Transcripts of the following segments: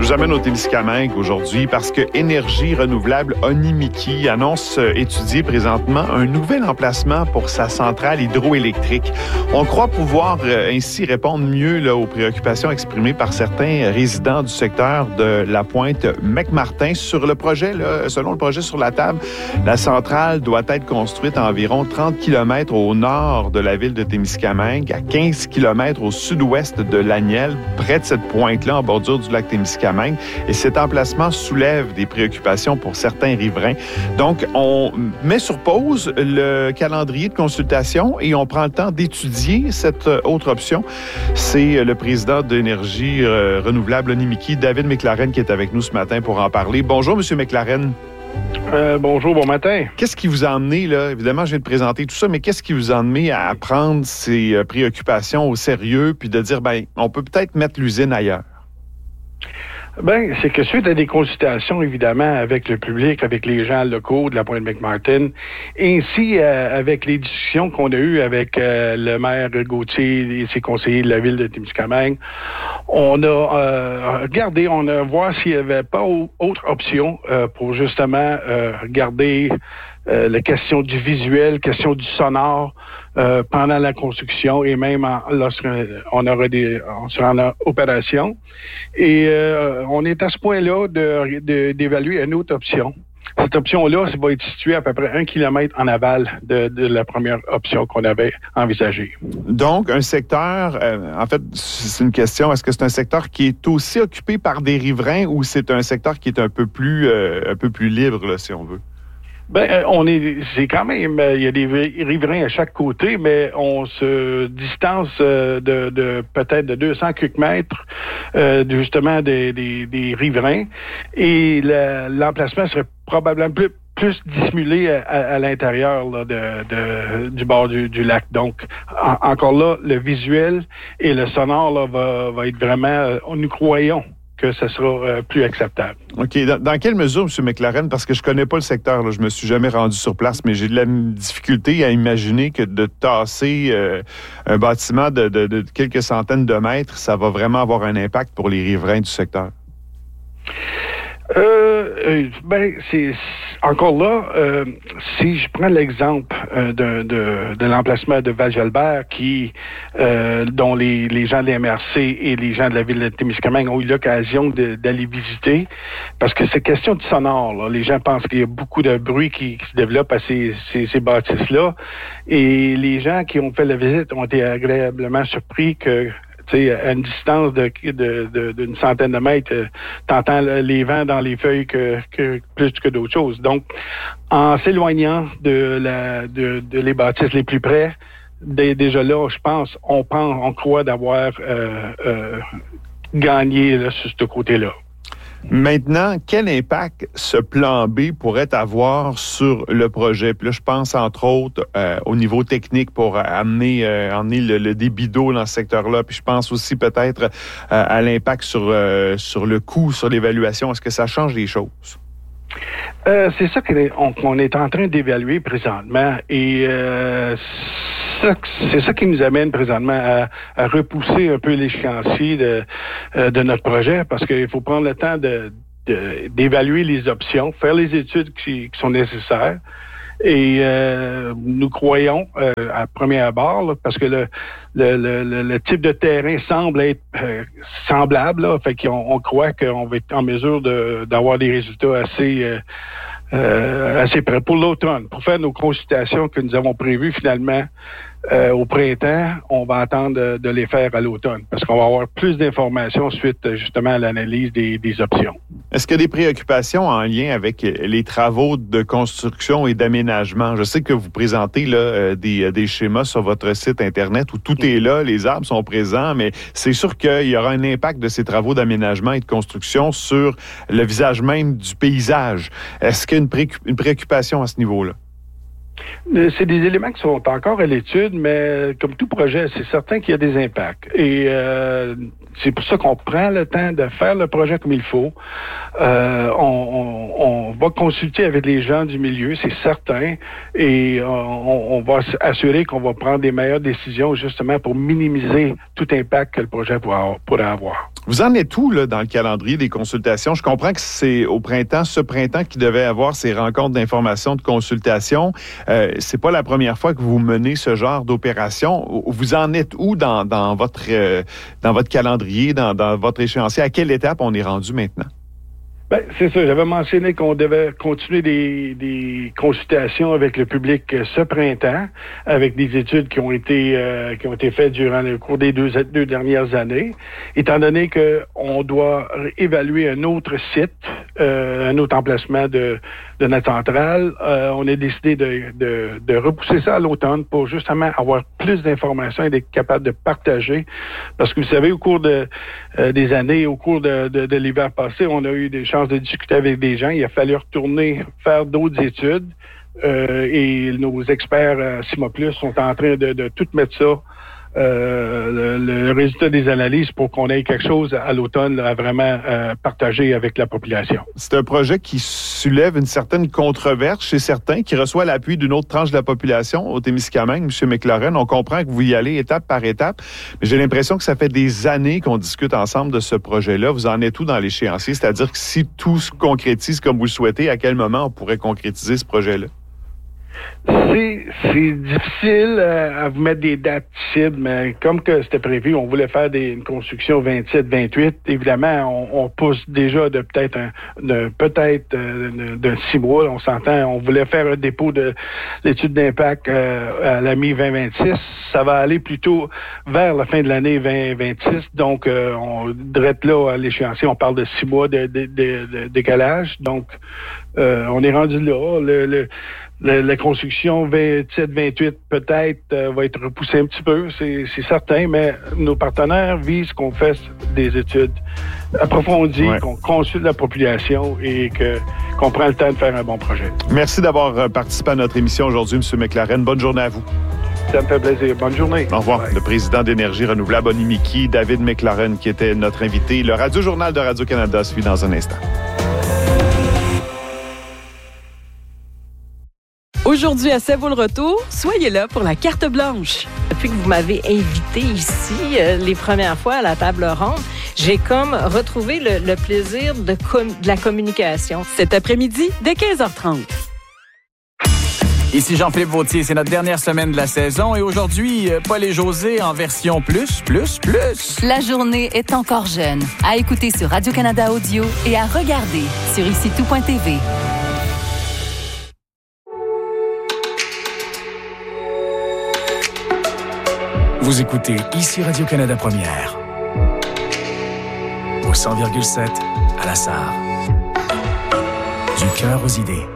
Je vous amène au Témiscamingue aujourd'hui parce que Énergie renouvelable Onimiki annonce étudier présentement un nouvel emplacement pour sa centrale hydroélectrique. On croit pouvoir ainsi répondre mieux là, aux préoccupations exprimées par certains résidents du secteur de la pointe McMartin. Sur le projet, là, selon le projet sur la table, la centrale doit être construite à environ 30 km au nord de la ville de Témiscamingue, à 15 km au sud-ouest de Laniel, près de cette pointe-là, en bordure du lac Témiscamingue. Et cet emplacement soulève des préoccupations pour certains riverains. Donc, on met sur pause le calendrier de consultation et on prend le temps d'étudier cette autre option. C'est le président d'Énergie renouvelable Onimiki, David McLaren, qui est avec nous ce matin pour en parler. Bonjour, M. McLaren. Bonjour, bon matin. Qu'est-ce qui vous a amené, là, évidemment, je viens de présenter tout ça, mais qu'est-ce qui vous a amené à prendre ces préoccupations au sérieux puis de dire, on peut peut-être mettre l'usine ailleurs? C'est que suite à des consultations, évidemment, avec le public, avec les gens locaux de la pointe McMartin, ainsi avec les discussions qu'on a eues avec le maire Gauthier et ses conseillers de la ville de Témiscamingue, on a regardé, on a voir s'il n'y avait pas autre option pour justement regarder la question du visuel, question du sonore pendant la construction et même lorsqu'on sera en opération. Et on est à ce point-là d'évaluer une autre option. Cette option-là, ça va être située à peu près 1 kilomètre en aval de la première option qu'on avait envisagée. Donc, un secteur, en fait, c'est une question, est-ce que c'est un secteur qui est aussi occupé par des riverains ou c'est un secteur qui est un peu plus libre, là, si on veut? C'est quand même, il y a des riverains à chaque côté, mais on se distance de peut-être de 200 mètres justement des riverains, et l'emplacement serait probablement plus dissimulé à l'intérieur là, du bord du lac. Donc, encore là, le visuel et le sonore là, va être vraiment, nous croyons que ce sera plus acceptable. OK. Dans quelle mesure, M. McLaren, parce que je connais pas le secteur, là, je me suis jamais rendu sur place, mais j'ai de la difficulté à imaginer que de tasser un bâtiment de quelques centaines de mètres, ça va vraiment avoir un impact pour les riverains du secteur. C'est encore là, si je prends l'exemple de l'emplacement de Val-Jalbert dont les gens de l'MRC et les gens de la ville de Témiscamingue ont eu l'occasion d'aller visiter, parce que c'est question de sonore, là. Les gens pensent qu'il y a beaucoup de bruit qui se développe à ces bâtisses-là, et les gens qui ont fait la visite ont été agréablement surpris que à une distance d'une centaine de mètres, t'entends les vents dans les feuilles plus que d'autres choses. Donc, en s'éloignant de les bâtisses les plus près, déjà là, je pense, on croit d'avoir gagné là, sur ce côté-là. Maintenant, quel impact ce plan B pourrait avoir sur le projet? Puis là, je pense entre autres au niveau technique pour amener le débit d'eau dans ce secteur-là. Puis je pense aussi peut-être à l'impact sur le coût, sur l'évaluation. Est-ce que ça change les choses? C'est ça qu'on est en train d'évaluer présentement, et c'est ça qui nous amène présentement à repousser un peu l'échéancier de notre projet, parce qu'il faut prendre le temps d'évaluer les options, faire les études qui sont nécessaires. Et nous croyons, à premier abord, là, parce que le type de terrain semble être semblable, là, fait qu'on croit qu'on va être en mesure d'avoir des résultats assez près pour l'automne. Pour faire nos consultations que nous avons prévues finalement au printemps, on va attendre de les faire à l'automne, parce qu'on va avoir plus d'informations suite justement à l'analyse des options. Est-ce qu'il y a des préoccupations en lien avec les travaux de construction et d'aménagement? Je sais que vous présentez là, des schémas sur votre site Internet où tout est là, les arbres sont présents, mais c'est sûr qu'il y aura un impact de ces travaux d'aménagement et de construction sur le visage même du paysage. Est-ce qu'il y a une préoccupation à ce niveau-là? C'est des éléments qui sont encore à l'étude, mais comme tout projet, c'est certain qu'il y a des impacts. Et c'est pour ça qu'on prend le temps de faire le projet comme il faut. On va consulter avec les gens du milieu, c'est certain, et on va s'assurer qu'on va prendre des meilleures décisions justement pour minimiser tout impact que le projet pourrait avoir. Vous en êtes où là, dans le calendrier des consultations? Je comprends que c'est ce printemps, qui devait avoir ces rencontres d'information, de consultation. C'est pas la première fois que vous menez ce genre d'opération. Vous en êtes où dans votre calendrier, dans votre échéancier? À quelle étape on est rendu maintenant? Ben, c'est ça. J'avais mentionné qu'on devait continuer des consultations avec le public ce printemps, avec des études qui ont été faites durant le cours des deux dernières années. Étant donné qu'on doit évaluer un autre site, un autre emplacement de notre centrale, on a décidé de repousser ça à l'automne pour justement avoir plus d'informations et d'être capable de partager. Parce que vous savez, au cours des années, au cours de l'hiver passé, on a eu des chances de discuter avec des gens. Il a fallu retourner faire d'autres études et nos experts CIMA+, sont en train de tout mettre ça, le résultat des analyses pour qu'on ait quelque chose à l'automne à vraiment partager avec la population. C'est un projet qui soulève une certaine controverse chez certains, qui reçoit l'appui d'une autre tranche de la population au Témiscamingue, M. McLaren. On comprend que vous y allez étape par étape, mais j'ai l'impression que ça fait des années qu'on discute ensemble de ce projet-là. Vous en êtes où dans l'échéancier? C'est-à-dire que si tout se concrétise comme vous le souhaitez, à quel moment on pourrait concrétiser ce projet-là? C'est difficile à vous mettre des dates cibles, mais comme que c'était prévu, on voulait faire une construction 27-28. Évidemment, on pousse déjà de 6 mois. On s'entend, on voulait faire un dépôt de l'étude d'impact à la mi-2026. Ça va aller plutôt vers la fin de l'année 2026. Donc, on dirait là à l'échéancier, on parle de 6 mois de décalage. Donc, on est rendu là. La construction 27-28 peut-être va être repoussée un petit peu, c'est certain, mais nos partenaires visent qu'on fasse des études approfondies, qu'on consulte la population et qu'on prend le temps de faire un bon projet. Merci d'avoir participé à notre émission aujourd'hui, M. McLaren. Bonne journée à vous. Ça me fait plaisir. Bonne journée. Au revoir. Bye. Le président d'Énergie renouvelable Onimiki, David McLaren, qui était notre invité. Le Radio-Journal de Radio-Canada suit dans un instant. Aujourd'hui, à C'est vous le retour, soyez là pour la carte blanche. Depuis que vous m'avez invité ici les premières fois à la table ronde, j'ai comme retrouvé le plaisir de la communication. Cet après-midi, dès 15h30. Ici Jean-Philippe Vautier, c'est notre dernière semaine de la saison et aujourd'hui, Paul et José en version plus. La journée est encore jeune. À écouter sur Radio-Canada Audio et à regarder sur IciTout.tv. Vous écoutez ici Radio-Canada Première. Au 100,7 à la Sarre. Du cœur aux idées.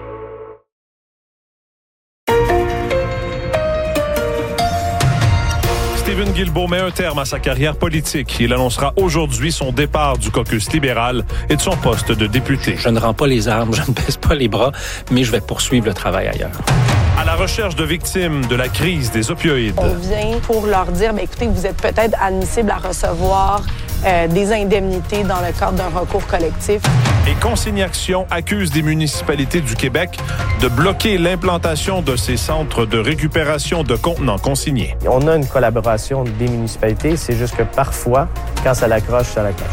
Stephen Guilbeault met un terme à sa carrière politique. Il annoncera aujourd'hui son départ du caucus libéral et de son poste de député. Je ne rends pas les armes, je ne baisse pas les bras, mais je vais poursuivre le travail ailleurs. À la recherche de victimes de la crise des opioïdes. On vient pour leur dire, écoutez, vous êtes peut-être admissible à recevoir des indemnités dans le cadre d'un recours collectif. Et Consigne Action accuse des municipalités du Québec de bloquer l'implantation de ces centres de récupération de contenants consignés. On a une collaboration des municipalités, c'est juste que parfois, quand ça l'accroche, ça l'accroche.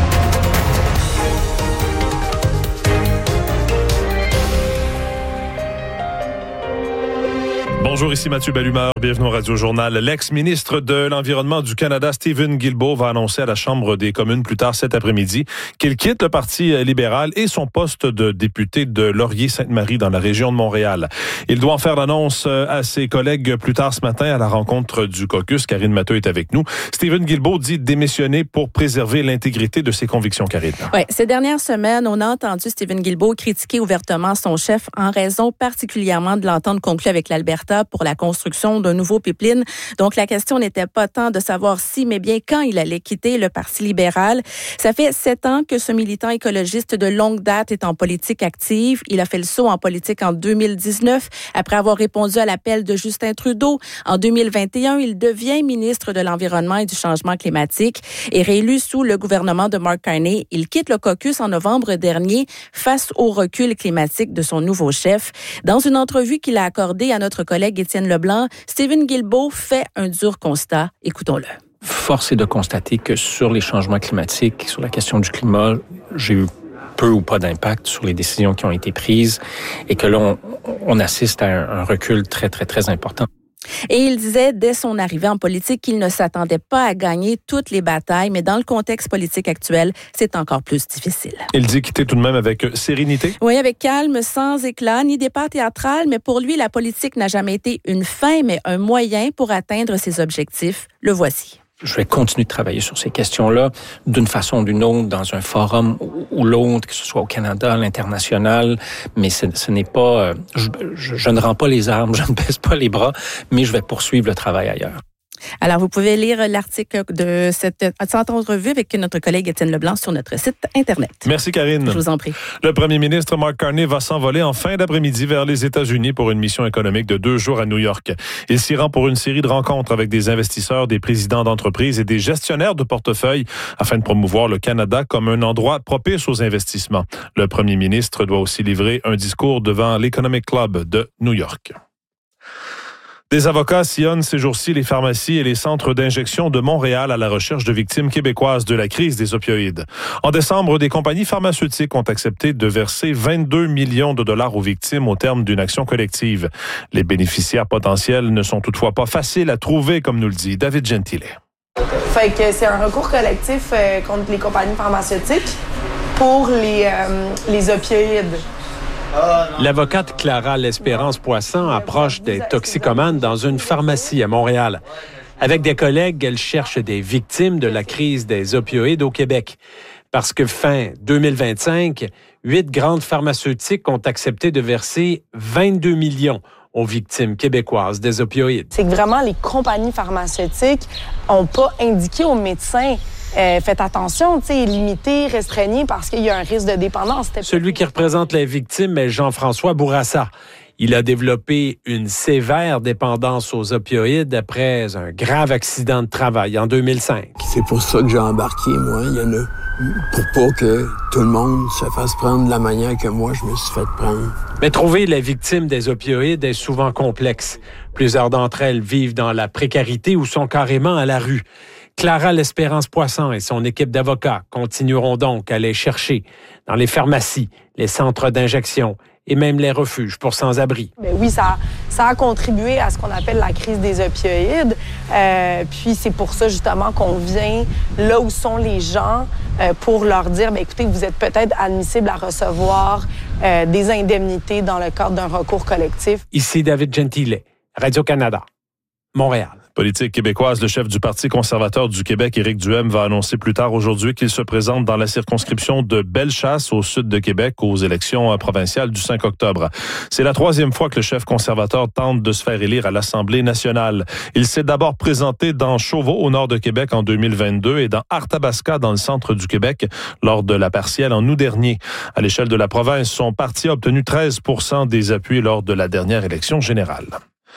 Bonjour, ici Mathieu Ballumeur. Bienvenue au Radio-Journal. L'ex-ministre de l'Environnement du Canada, Stephen Guilbeault, va annoncer à la Chambre des communes plus tard cet après-midi qu'il quitte le Parti libéral et son poste de député de Laurier-Sainte-Marie dans la région de Montréal. Il doit en faire l'annonce à ses collègues plus tard ce matin à la rencontre du caucus. Karine Matteux est avec nous. Stephen Guilbeault dit démissionner pour préserver l'intégrité de ses convictions, Karine. Oui, ces dernières semaines, on a entendu Stephen Guilbeault critiquer ouvertement son chef en raison particulièrement de l'entente conclue avec l'Alberta pour la construction d'un nouveau pipeline. Donc, la question n'était pas tant de savoir si, mais bien quand il allait quitter le Parti libéral. Ça fait 7 ans que ce militant écologiste de longue date est en politique active. Il a fait le saut en politique en 2019 après avoir répondu à l'appel de Justin Trudeau. En 2021, il devient ministre de l'Environnement et du Changement climatique et réélu sous le gouvernement de Mark Carney. Il quitte le caucus en novembre dernier face au recul climatique de son nouveau chef. Dans une entrevue qu'il a accordée à notre collègue Étienne Leblanc, Stephen Guilbeault fait un dur constat. Écoutons-le. Force est de constater que sur les changements climatiques, sur la question du climat, j'ai eu peu ou pas d'impact sur les décisions qui ont été prises et que là, on assiste à un recul très, très, très important. Et il disait dès son arrivée en politique qu'il ne s'attendait pas à gagner toutes les batailles, mais dans le contexte politique actuel, c'est encore plus difficile. Il dit quitter tout de même avec sérénité. Oui, avec calme, sans éclat, ni départ théâtral, mais pour lui, la politique n'a jamais été une fin, mais un moyen pour atteindre ses objectifs. Le voici. Je vais continuer de travailler sur ces questions-là d'une façon ou d'une autre, dans un forum ou l'autre, que ce soit au Canada, à l'international, mais ce n'est pas... Je ne rends pas les armes, je ne baisse pas les bras, mais je vais poursuivre le travail ailleurs. Alors, vous pouvez lire l'article de cette entrevue avec notre collègue Étienne Leblanc sur notre site Internet. Merci, Karine. Je vous en prie. Le premier ministre Mark Carney va s'envoler en fin d'après-midi vers les États-Unis pour une mission économique de 2 jours à New York. Il s'y rend pour une série de rencontres avec des investisseurs, des présidents d'entreprises et des gestionnaires de portefeuille afin de promouvoir le Canada comme un endroit propice aux investissements. Le premier ministre doit aussi livrer un discours devant l'Economic Club de New York. Des avocats sillonnent ces jours-ci les pharmacies et les centres d'injection de Montréal à la recherche de victimes québécoises de la crise des opioïdes. En décembre, des compagnies pharmaceutiques ont accepté de verser 22 millions de dollars aux victimes au terme d'une action collective. Les bénéficiaires potentiels ne sont toutefois pas faciles à trouver, comme nous le dit David Gentile. Fait que c'est un recours collectif contre les compagnies pharmaceutiques pour les opioïdes. L'avocate Clara L'Espérance-Poisson approche des toxicomanes dans une pharmacie à Montréal. Avec des collègues, elle cherche des victimes de la crise des opioïdes au Québec. Parce que fin 2025, 8 grandes pharmaceutiques ont accepté de verser 22 millions aux victimes québécoises des opioïdes. C'est que vraiment, les compagnies pharmaceutiques n'ont pas indiqué aux médecins faites attention, limitez, restreignez parce qu'il y a un risque de dépendance. Celui qui représente les victimes est Jean-François Bourassa. Il a développé une sévère dépendance aux opioïdes après un grave accident de travail en 2005. C'est pour ça que j'ai embarqué, moi. Il y en a pour pas que tout le monde se fasse prendre de la manière que moi, je me suis fait prendre. Mais trouver les victimes des opioïdes est souvent complexe. Plusieurs d'entre elles vivent dans la précarité ou sont carrément à la rue. Clara L'Espérance-Poisson et son équipe d'avocats continueront donc à les chercher dans les pharmacies, les centres d'injection et même les refuges pour sans-abri. Bien oui, ça a contribué à ce qu'on appelle la crise des opioïdes. Puis c'est pour ça justement qu'on vient là où sont les gens pour leur dire, bien, écoutez, vous êtes peut-être admissible à recevoir des indemnités dans le cadre d'un recours collectif. Ici David Gentile, Radio-Canada, Montréal. Politique québécoise, le chef du Parti conservateur du Québec, Éric Duhaime, va annoncer plus tard aujourd'hui qu'il se présente dans la circonscription de Bellechasse, au sud de Québec, aux élections provinciales du 5 octobre. C'est la 3e fois que le chef conservateur tente de se faire élire à l'Assemblée nationale. Il s'est d'abord présenté dans Chauveau, au nord de Québec, en 2022 et dans Arthabasca, dans le centre du Québec, lors de la partielle en août dernier. À l'échelle de la province, son parti a obtenu 13% des appuis lors de la dernière élection générale.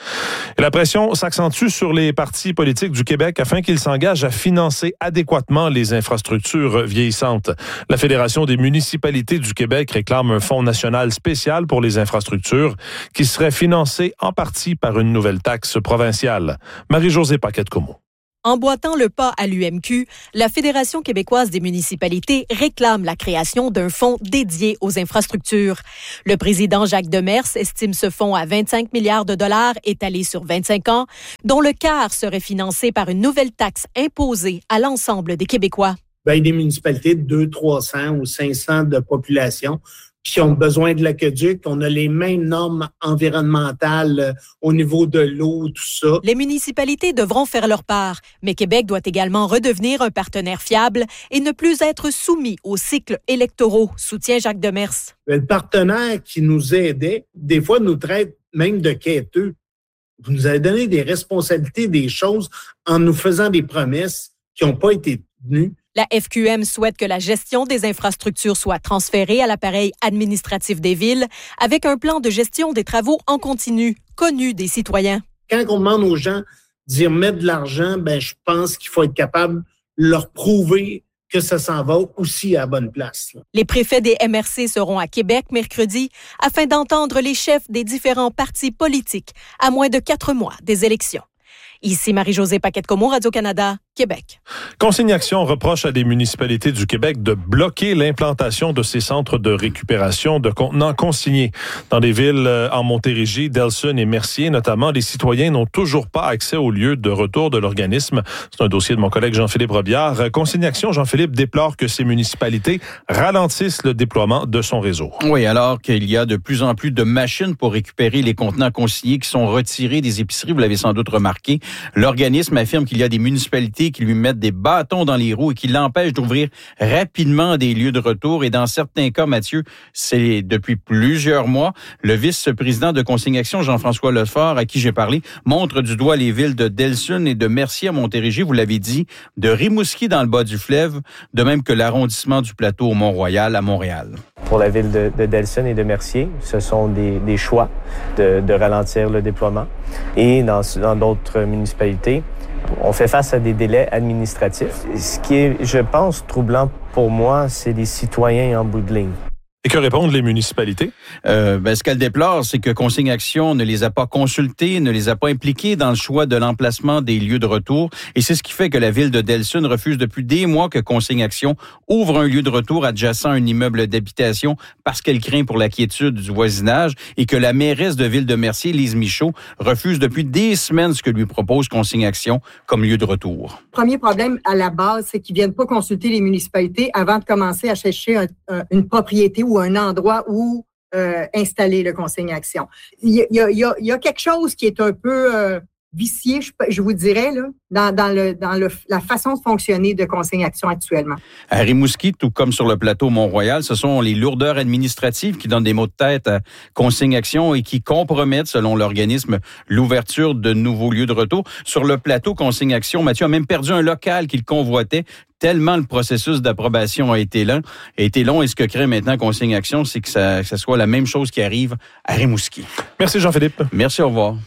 Et la pression s'accentue sur les partis politiques du Québec afin qu'ils s'engagent à financer adéquatement les infrastructures vieillissantes. La Fédération des municipalités du Québec réclame un fonds national spécial pour les infrastructures qui serait financé en partie par une nouvelle taxe provinciale. Marie-Josée Paquette-Comeau. Emboîtant le pas à l'UMQ, la Fédération québécoise des municipalités réclame la création d'un fonds dédié aux infrastructures. Le président Jacques Demers estime ce fonds à 25 milliards de dollars étalé sur 25 ans, dont le quart serait financé par une nouvelle taxe imposée à l'ensemble des Québécois. Bien, des municipalités de 200, 300 ou 500 de population qui ont besoin de l'aqueduc. On a les mêmes normes environnementales au niveau de l'eau, tout ça. Les municipalités devront faire leur part, mais Québec doit également redevenir un partenaire fiable et ne plus être soumis aux cycles électoraux, soutient Jacques Demers. Le partenaire qui nous aidait, des fois, nous traite même de quêteux. Vous nous avez donné des responsabilités, des choses, en nous faisant des promesses qui n'ont pas été tenues. La FQM souhaite que la gestion des infrastructures soit transférée à l'appareil administratif des villes avec un plan de gestion des travaux en continu, connu des citoyens. Quand on demande aux gens d'y remettre de l'argent, ben je pense qu'il faut être capable de leur prouver que ça s'en va aussi à la bonne place. Les préfets des MRC seront à Québec mercredi afin d'entendre les chefs des différents partis politiques à moins de 4 mois des élections. Ici Marie-Josée Paquette-Comeau, Radio-Canada, Québec. Consignation reproche à des municipalités du Québec de bloquer l'implantation de ces centres de récupération de contenants consignés. Dans des villes en Montérégie, Delson et Mercier notamment, les citoyens n'ont toujours pas accès au lieu de retour de l'organisme. C'est un dossier de mon collègue Jean-Philippe Robillard. Consignation, Jean-Philippe déplore que ces municipalités ralentissent le déploiement de son réseau. Oui, alors qu'il y a de plus en plus de machines pour récupérer les contenants consignés qui sont retirés des épiceries, vous l'avez sans doute remarqué, l'organisme affirme qu'il y a des municipalités qui lui mettent des bâtons dans les roues et qui l'empêchent d'ouvrir rapidement des lieux de retour. Et dans certains cas, Mathieu, c'est depuis plusieurs mois, le vice-président de Consignation, Jean-François Lefort, à qui j'ai parlé, montre du doigt les villes de Delson et de Mercier à Montérégie, vous l'avez dit, de Rimouski dans le bas du fleuve, de même que l'arrondissement du Plateau au Mont-Royal à Montréal. Pour la ville de Delson et de Mercier, ce sont des choix de ralentir le déploiement. Et dans d'autres municipalités, on fait face à des délais administratifs. Ce qui est, je pense, troublant pour moi, c'est les citoyens en bout de ligne. Et que répondent les municipalités? Ce qu'elle déplore, c'est que Consignation ne les a pas consultés, ne les a pas impliqués dans le choix de l'emplacement des lieux de retour. Et c'est ce qui fait que la ville de Delson refuse depuis des mois que Consignation ouvre un lieu de retour adjacent à un immeuble d'habitation parce qu'elle craint pour la quiétude du voisinage et que la mairesse de ville de Mercier, Lise Michaud, refuse depuis des semaines ce que lui propose Consignation comme lieu de retour. Premier problème à la base, c'est qu'ils viennent pas consulter les municipalités avant de commencer à chercher une propriété ou un endroit où installer le Consignation. Il y a quelque chose qui est un peu vicié, je vous dirais, là, dans la façon de fonctionner de Consignation actuellement. À Rimouski, tout comme sur le plateau Mont-Royal, ce sont les lourdeurs administratives qui donnent des maux de tête à Consignation et qui compromettent, selon l'organisme, l'ouverture de nouveaux lieux de retour. Sur le plateau Consignation, Mathieu a même perdu un local qu'il convoitait tellement le processus d'approbation a été long. Et ce que crée maintenant Consignation, c'est que ça soit la même chose qui arrive à Rimouski. Merci Jean-Philippe. Merci, au revoir.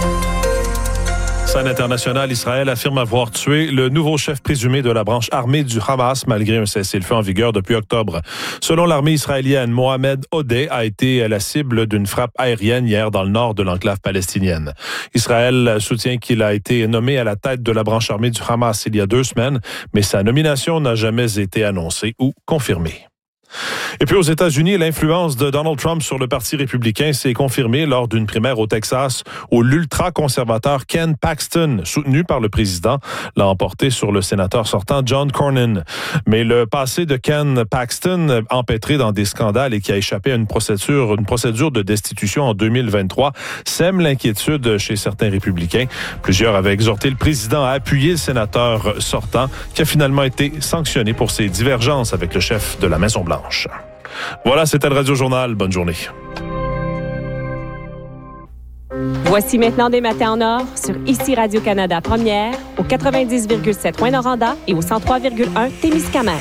Scène internationale, Israël affirme avoir tué le nouveau chef présumé de la branche armée du Hamas malgré un cessez-le-feu en vigueur depuis octobre. Selon l'armée israélienne, Mohamed Odeh a été la cible d'une frappe aérienne hier dans le nord de l'enclave palestinienne. Israël soutient qu'il a été nommé à la tête de la branche armée du Hamas il y a 2 semaines, mais sa nomination n'a jamais été annoncée ou confirmée. Et puis aux États-Unis, l'influence de Donald Trump sur le Parti républicain s'est confirmée lors d'une primaire au Texas où l'ultra-conservateur Ken Paxton, soutenu par le président, l'a emporté sur le sénateur sortant John Cornyn. Mais le passé de Ken Paxton, empêtré dans des scandales et qui a échappé à une procédure de destitution en 2023, sème l'inquiétude chez certains républicains. Plusieurs avaient exhorté le président à appuyer le sénateur sortant, qui a finalement été sanctionné pour ses divergences avec le chef de la Maison-Blanche. Voilà, c'était le Radio Journal. Bonne journée. Voici maintenant des matins en or sur ici Radio-Canada Première, au 90,7 Rouyn-Noranda et au 103,1 Témiscamingue.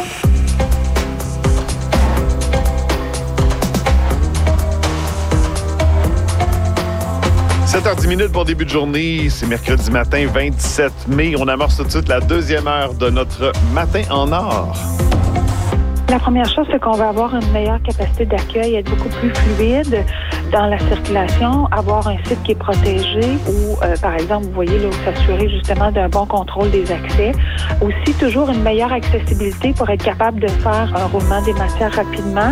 7h10 pour début de journée. C'est mercredi matin, 27 mai. On amorce tout de suite la 2e heure de notre Matin en or. La première chose, c'est qu'on va avoir une meilleure capacité d'accueil, être beaucoup plus fluide dans la circulation, avoir un site qui est protégé ou, par exemple, vous voyez, là, s'assurer justement d'un bon contrôle des accès. Aussi, toujours une meilleure accessibilité pour être capable de faire un roulement des matières rapidement.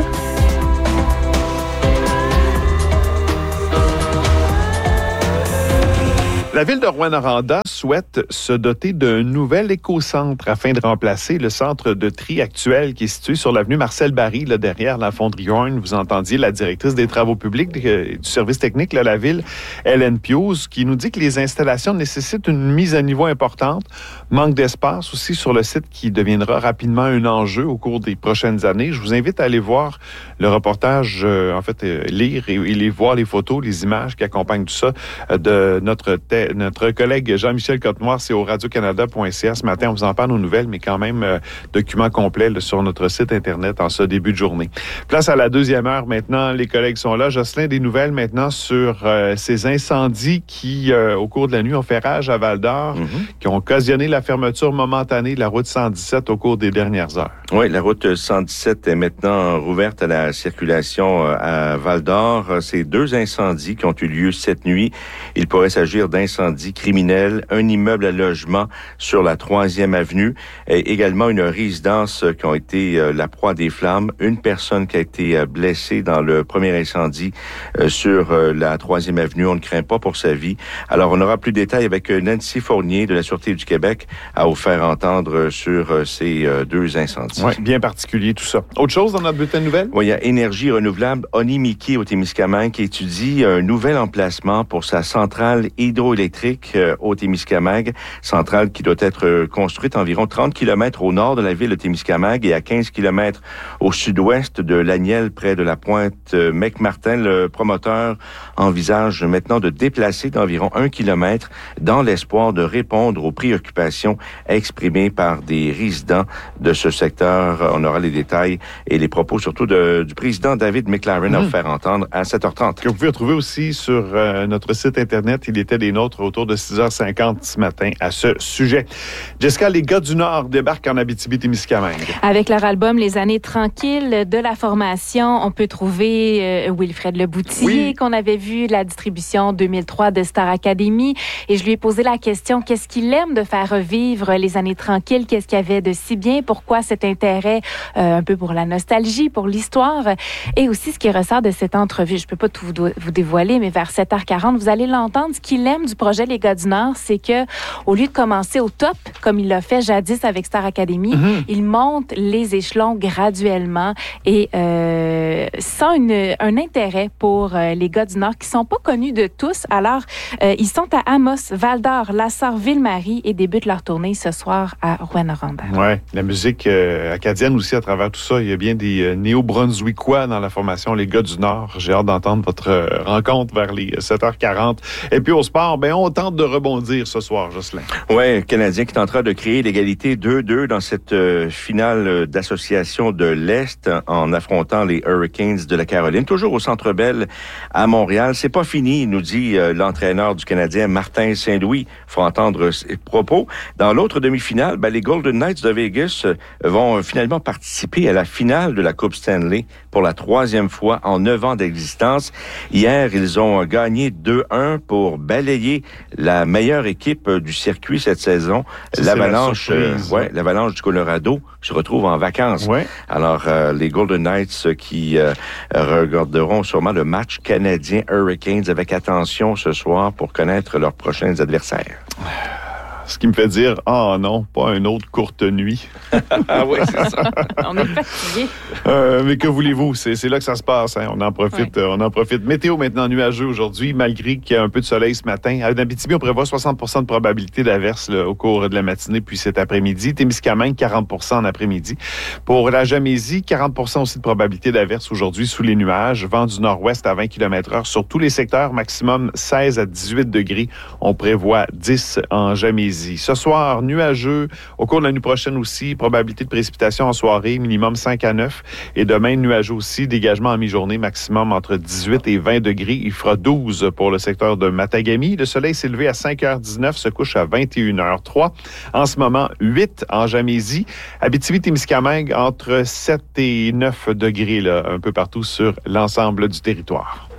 La ville de Rouyn-Noranda souhaite se doter d'un nouvel écocentre afin de remplacer le centre de tri actuel qui est situé sur l'avenue Marcel-Barry, là, derrière la fonderie Horn. Vous entendiez la directrice des travaux publics du service technique de la ville, Hélène Piouz, qui nous dit que les installations nécessitent une mise à niveau importante, manque d'espace aussi sur le site qui deviendra rapidement un enjeu au cours des prochaines années. Je vous invite à aller voir le reportage, lire et voir les photos, les images qui accompagnent tout ça de notre collègue Jean-Michel Cottenoir, c'est au radiocanada.ca. Ce matin, on vous en parle aux nouvelles, mais quand même, document complet là, sur notre site Internet en ce début de journée. Place à la 2e heure maintenant. Les collègues sont là. Jocelyn, des nouvelles maintenant sur ces incendies qui, au cours de la nuit, ont fait rage à Val-d'Or, qui ont occasionné la fermeture momentanée de la route 117 au cours des dernières heures. Oui, la route 117 est maintenant rouverte à la circulation à Val-d'Or. Ces 2 incendies qui ont eu lieu cette nuit. Il pourrait s'agir d'incendies incendie criminel, un immeuble à logement sur la 3e avenue, et également une résidence qui a été la proie des flammes, une personne qui a été blessée dans le premier incendie sur la 3e avenue. On ne craint pas pour sa vie. Alors, on aura plus de détails avec Nancy Fournier de la Sûreté du Québec à vous faire entendre sur ces 2 incendies. Oui, bien particulier tout ça. Autre chose dans notre bulletin de nouvelles? Oui, il y a Énergie renouvelable Onimiki au Témiscamingue qui étudie un nouvel emplacement pour sa centrale hydroélectrique au Témiscamingue. Centrale qui doit être construite environ 30 km au nord de la ville de Témiscamingue et à 15 km au sud-ouest de Laniel, près de la pointe McMartin. Le promoteur envisage maintenant de déplacer d'environ 1 km dans l'espoir de répondre aux préoccupations exprimées par des résidents de ce secteur. On aura les détails et les propos surtout du président David McLaren à vous faire entendre à 7h30. Que vous pouvez retrouver aussi sur notre site Internet. Il était des nôtres autour de 6h50 ce matin à ce sujet. Jessica, les gars du Nord débarquent en Abitibi-Témiscamingue. Avec leur album Les années tranquilles de la formation, on peut trouver Wilfred Leboutillier, qu'on avait vu la distribution 2003 de Star Academy. Et je lui ai posé la question, qu'est-ce qu'il aime de faire revivre les années tranquilles? Qu'est-ce qu'il y avait de si bien? Pourquoi cet intérêt un peu pour la nostalgie, pour l'histoire? Et aussi, ce qui ressort de cette entrevue, je peux pas tout vous dévoiler, mais vers 7h40, vous allez l'entendre. Ce qu'il aime du projet Les gars du Nord, c'est que au lieu de commencer au top, comme il l'a fait jadis avec Star Academy, il monte les échelons graduellement et sans un intérêt pour les gars du Nord qui sont pas connus de tous. Alors, ils sont à Amos, Val-d'Or, Lassar, Ville-Marie et débutent leur tournée ce soir à Rouyn-Noranda. Oui, la musique acadienne aussi à travers tout ça. Il y a bien des néo-brunswickois dans la formation Les gars du Nord. J'ai hâte d'entendre votre rencontre vers les 7h40. Et puis au sport, on tente de rebondir ce soir, Jocelyn. Oui, le Canadien qui est en train de créer l'égalité 2-2 dans cette finale d'association de l'Est en affrontant les Hurricanes de la Caroline. Toujours au Centre Bell à Montréal. C'est pas fini, nous dit l'entraîneur du Canadien, Martin Saint-Louis. Faut entendre ses propos. Dans l'autre demi-finale, les Golden Knights de Vegas vont finalement participer à la finale de la Coupe Stanley pour la 3e fois en 9 ans d'existence. Hier, ils ont gagné 2-1 pour balayer la meilleure équipe du circuit cette saison. L'Avalanche du Colorado se retrouve en vacances. Ouais. Alors, les Golden Knights qui regarderont sûrement le match canadien Hurricanes avec attention ce soir pour connaître leurs prochains adversaires. Ce qui me fait dire, non, pas une autre courte nuit. Ah oui, c'est ça. On est fatigué. Mais que voulez-vous? C'est là que ça se passe. Hein? On en profite. Météo maintenant nuageux aujourd'hui, malgré qu'il y a un peu de soleil ce matin. À Abitibi, on prévoit 60% de probabilité d'averse au cours de la matinée, puis cet après-midi. Témiscamingue, 40% en après-midi. Pour la Jamésie, 40% aussi de probabilité d'averse aujourd'hui sous les nuages. Vent du nord-ouest à 20 km/h sur tous les secteurs, maximum 16 à 18 degrés. On prévoit 10 en Jamésie. Ce soir, nuageux. Au cours de la nuit prochaine aussi, probabilité de précipitation en soirée, minimum 5 à 9. Et demain, nuageux aussi, dégagement en mi-journée, maximum entre 18 et 20 degrés. Il fera 12 pour le secteur de Matagami. Le soleil s'est levé à 5h19, se couche à 21h03. En ce moment, 8 en Jamésie. Abitibi-Témiscamingue, entre 7 et 9 degrés, là, un peu partout sur l'ensemble du territoire.